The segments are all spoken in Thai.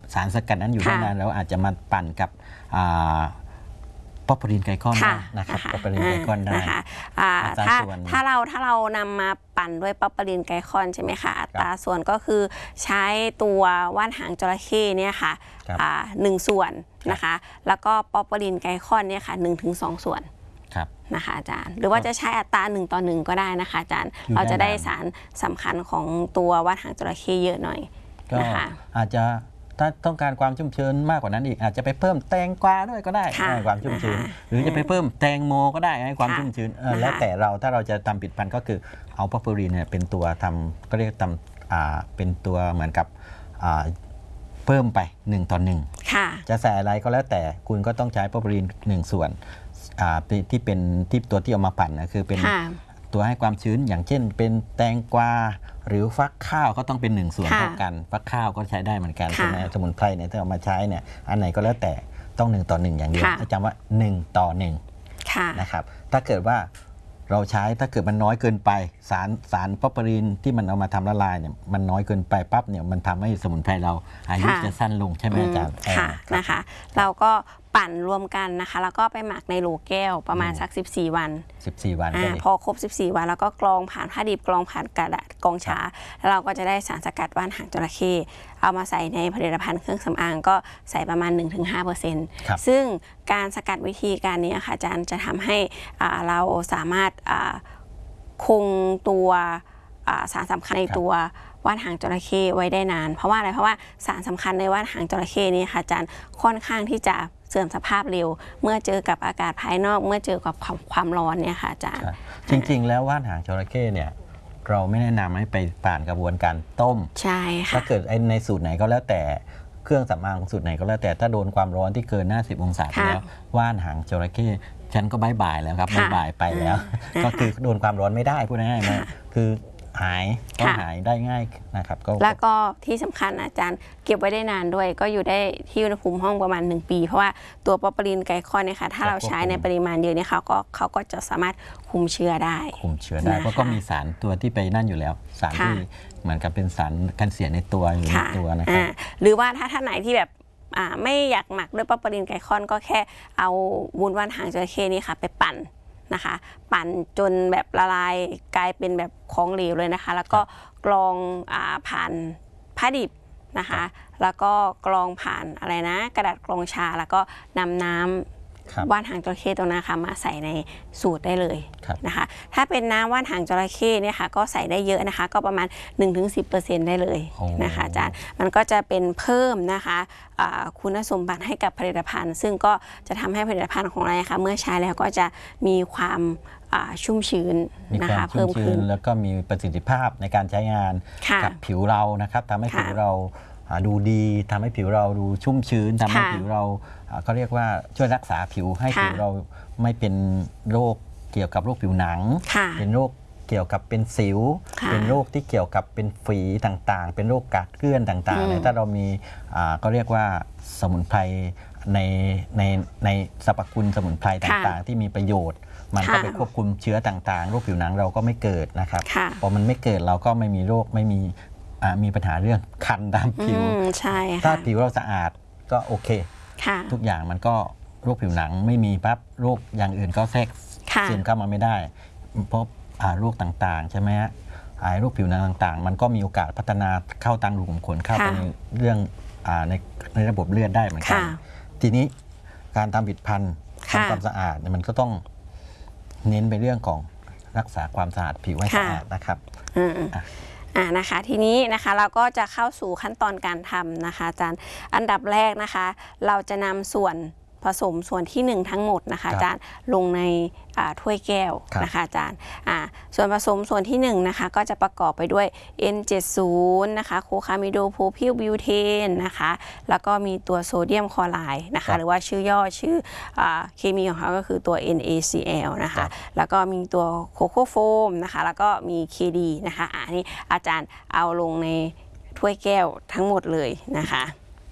สารสกัดนั้นอยู่ได้นานแล้วอาจจะมาปั่นกับป๊อปปอรินไกลคอนนะครับป๊อปปอรินไกลคอนได้ถ้าเรานำมาปั่นด้วยป๊อปปอรินไกลคอนใช่ไหมคะอัตราส่วนก็คือใช้ตัวว่านหางจระเข้เนี่ยค่ะ1 ส่วนนะคะแล้วก็ป๊อปปอรินไกลคอนเนี่ยค่ะ1 ถึง 2 ส่วนนะคะอาจารย์หรือว่าจะใช้อัตรา1 ต่อ 1ก็ได้นะคะอาจารย์เราจะได้สารสำคัญของตัวว่านหางจระเข้เยอะหน่อยนะคะอาจจะถ้าต้องการความชุ่มชื้นมากกว่านั้นอีกอาจจะไปเพิ่มแตงกวาด้วยก็ได้ให้ความชุ่มชื้นหรือจะไปเพิ่มแตงโมก็ได้ให้ความชุ่มชื้นแล้วแต่เราถ้าเราจะทำผลิตภัณฑ์ก็คือเอาป๊อปปอรินเนี่ยเป็นตัวทำก็เรียกทำเป็นตัวเหมือนกับเพิ่มไป1 ต่อ 1จะใส่อะไรก็แล้วแต่คุณก็ต้องใช้ป๊อปปอริน1 ส่วนที่เป็นตัวที่เอามาปั่นนะคือเป็นตัวให้ความชื้นอย่างเช่นเป็นแตงกวาหรือฟักข้าวก็ต้องเป็น1 ส่วนเท่ากันฟักข้าวก็ใช้ได้เหมือนกันใช่ไหมสมุนไพรเนี่ยถ้าเอามาใช้เนี่ยอันไหนก็แล้วแต่ต้อง1 ต่อ 1อย่างเดียวจำว่า1 ต่อ 1นะครับถ้าเกิดว่าเราใช้ถ้าเกิดมันน้อยเกินไปสารป๊อปปอรินที่มันเอามาทำละลายเนี่ยมันน้อยเกินไปปั๊บเนี่ยมันทำให้สมุนไพรเราอายุจะสั้นลงใช่ไหมอาจารย์นะคะเราก็ปั่นรวมกันนะคะแล้วก็ไปหมักในโหลแก้วประมาณสัก14 วันพอครบ14 วันแล้วก็กรองผ่านผ้าดิบกรองผ่านกระดาษกรองชาแล้วเราก็จะได้สารสกัดว่านหางจระเข้เอามาใส่ในผลิตภัณฑ์เครื่องสำอางก็ใส่ประมาณ 1-5%ซึ่งการสกัดวิธีการนี้ค่ะอาจารย์จะทำให้เราสามารถคงตัวสารสำคัญในตัวว่านหางจระเข้ไว้ได้นานเพราะว่าอะไรเพราะว่าสารสำคัญในว่านหางจระเข้นี่ค่ะอาจารย์ค่อนข้างที่จะเสื่อมสภาพเร็วเมื่อเจอกับอากาศภายนอกเมื่อเจอกับความร้อนเนี่ยค่ะอาจารย์จริงๆแล้วว่านหางจระเข้เนี่ยเราไม่แนะนำให้ไปผ่านกระบวนการต้มใช่ค่ะถ้าเกิดในสูตรไหนก็แล้วแต่เครื่องสำอางสูตรไหนก็แล้วแต่ถ้าโดนความร้อนที่เกิน50 องศาไปแล้วว่านหางจระเข้ฉันก็บายแล้วครับบายไปแล้วก็คือโดนความร้อนไม่ได้พูดง่ายๆนะคือต้องหายได้ง่ายนะครับแล้วก็ที่สำคัญอาจารย์เก็บไว้ได้นานด้วยก็อยู่ได้ที่อุณหภูมิห้องประมาณ1 ปีเพราะว่าตัวป๊อปปอรินไกลคอนเนี่ยค่ะถ้าเราใช้ในปริมาณเยอะเนี่ยเขาก็จะสามารถคุมเชื้อได้เพราะก็มีสารตัวที่ไปนั่นอยู่แล้วสารที่เหมือนกับเป็นสารกันเสียในตัวอยู่ในตัวนะครับหรือว่าถ้าท่านไหนที่แบบไม่อยากหมักด้วยป๊อปปอรินไกลคอนก็แค่เอาวุ้นว่านหางจระเข้นี่ค่ะไปปั่นนะคะปั่นจนแบบละลายกลายเป็นแบบของเหลวเลยนะคะแล้วก็กรองผ่านผ้าดิบนะคะแล้วก็กรองผ่านอะไรนะกระดาษกรองชาแล้วก็นำน้ำว่านหางจระเข้ตรงนั้นค่ะมาใส่ในสูตรได้เลยนะคะถ้าเป็นน้ำว่านหางจระเข้เนี่ยค่ะก็ใส่ได้เยอะนะคะก็ประมาณ 1-10% ได้เลยนะคะอาจารย์มันก็จะเป็นเพิ่มนะคะคุณสมบัติให้กับผลิตภัณฑ์ซึ่งก็จะทำให้ผลิตภัณฑ์ของเราค่ะเมื่อใช้แล้วก็จะมีความชุ่มชื้นนะคะเพิ่มขึ้นแล้วก็มีประสิทธิภาพในการใช้งานกับผิวเรานะครับทำให้ผิวเราดูดีทำให้ผิวเราดูชุ่มชื้นทำให้ผิวเราเขาเรียกว่าช่วยรักษาผิวให้ผิวเราไม่เป็นโรคเกี่ยวกับโรคผิวหนังเป็นโรคเกี่ยวกับเป็นสิวเป็นโรคที่เกี่ยวกับเป็นฝีต่างๆเป็นโรคกากเกลื่อนต่างๆเนี่ยถ้าเรามีก็เรียกว่าสมุนไพรในสรรพคุณสมุนไพรต่างๆที่มีประโยชน์มันก็ไปควบคุมเชื้อต่างๆโรคผิวหนังเราก็ไม่เกิดนะครับพอมันไม่เกิดเราก็ไม่มีโรคไม่มีปัญหาเรื่องคันตามผิวถ้าผิวเราสะอาดก็โอเคทุกอย่างมันก็โรคผิวหนังไม่มีปั๊บโรคอย่างอื่นก็แทรกซึมเข้ามาไม่ได้เพราะโรคต่างๆใช่ไหมฮะโรคผิวหนังต่างๆมันก็มีโอกาสพัฒนาเข้าทางรูขุมขนเข้าไปในเรื่องในระบบเลือดได้เหมือนกันทีนี้การทำผลิตภัณฑ์ทำความสะอาดมันก็ต้องเน้นไปเรื่องของรักษาความสะอาดผิวให้สะอาดนะครับนะคะทีนี้นะคะเราก็จะเข้าสู่ขั้นตอนการทำนะคะอาจารย์อันดับแรกนะคะเราจะนำส่วนผสมส่วนที่1ทั้งหมดนะคะอาจารย์ลงในถ้วยแก้วนะคะอาจารย์ส่วนผสมส่วนที่1นะคะก็จะประกอบไปด้วย N70 นะคะโคคามิโดโพพิลบิวเทนนะคะแล้วก็มีตัวโซเดียมคลอไรด์นะคะหรือว่าชื่อย่อชื่อเคมีของเขาก็คือตัว NaCl นะคะแล้วก็มีตัวโคโค่โฟมนะคะแล้วก็มี KD นะคะอันนี้อาจารย์เอาลงในถ้วยแก้วทั้งหมดเลยนะคะ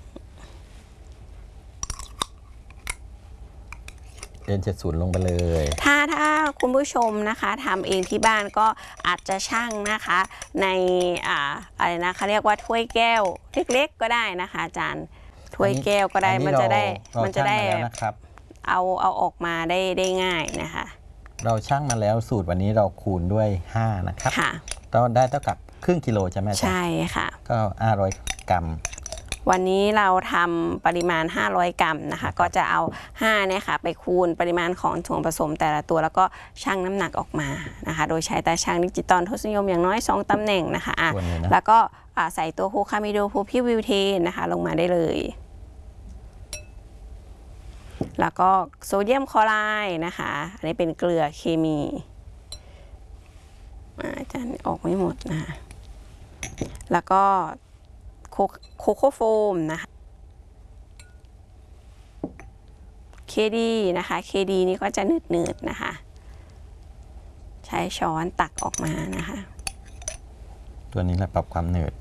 N70ลงไปเลยถ้าคุณผู้ชมนะคะทำเองที่บ้านก็อาจจะชั่งนะคะในอะไรนะเขาเรียกว่าถ้วยแก้วเล็กๆก็ได้นะคะอาจารย์ถ้วยแก้วก็ได้มันจะได้นะครับเอาออกมาได้ง่ายนะคะเราชั่งมาแล้วสูตรวันนี้เราคูณด้วย5นะครับก็ได้เท่ากับครึ่งกิโลใช่ไหมจ๊ะใช่ค่ะก็500 กรัมวันนี้เราทำปริมาณ500 กรัมนะคะก็จะเอา5เนี่ยค่ะไปคูณปริมาณของส่วนผสมแต่ละตัวแล้วก็ชั่งน้ำหนักออกมานะคะโดยใช้ตาชั่งดิจิตอลทศนิยมอย่างน้อย2ตำแหน่งนะคะแล้วก็ใส่ตัวฮูคามิโดฟูพิวิวเทนนะคะลงมาได้เลยแล้วก็โซเดียมคลอไรด์นะคะอันนี้เป็นเกลือเคมีอาจารย์ออกไม่หมดนะคะแล้วก็โคโค่โฟมนะคะเคดีนะคะเคดีนี่ก็จะหนืดๆนะคะใช้ช้อนตักออกมานะคะตัวนี้แหละปรับความหนืด